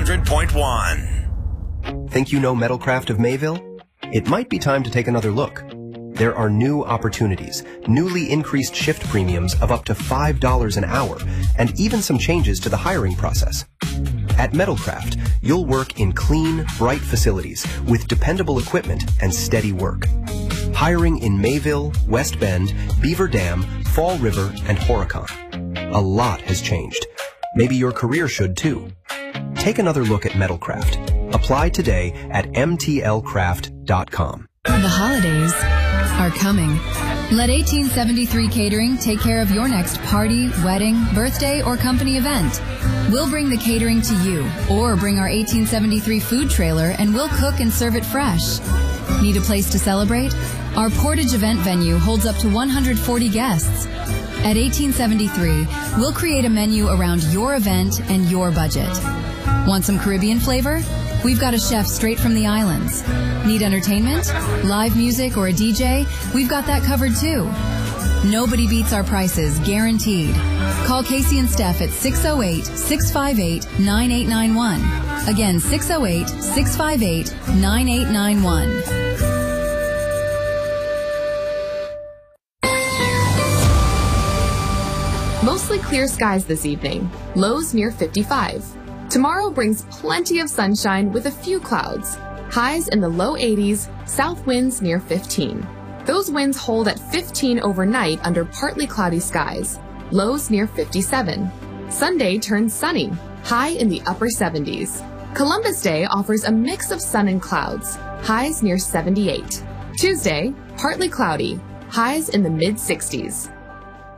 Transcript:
100.1. Think you know Metalcraft of Mayville? It might be time to take another look. There are new opportunities, newly increased shift premiums of up to $5 an hour, and even some changes to the hiring process. At Metalcraft, you'll work in clean, bright facilities with dependable equipment and steady work. Hiring in Mayville, West Bend, Beaver Dam, Fall River, and Horicon. A lot has changed. Maybe your career should too. Take another look at Metalcraft. Apply today at mtlcraft.com. The holidays are coming. Let 1873 Catering take care of your next party, wedding, birthday, or company event. We'll bring the catering to you, or bring our 1873 food trailer and we'll cook and serve it fresh. Need a place to celebrate? Our Portage event venue holds up to 140 guests. At 1873, we'll create a menu around your event and your budget. Want some Caribbean flavor? We've got a chef straight from the islands. Need entertainment? Live music or a DJ? We've got that covered too. Nobody beats our prices, guaranteed. Call Casey and Steph at 608-658-9891. Again, 608-658-9891. Mostly clear skies this evening. Lows near 55. Tomorrow brings plenty of sunshine with a few clouds. Highs in the low 80s, south winds near 15. Those winds hold at 15 overnight under partly cloudy skies. Lows near 57. Sunday turns sunny. High in the upper 70s. Columbus Day offers a mix of sun and clouds. Highs near 78. Tuesday, partly cloudy. Highs in the mid 60s.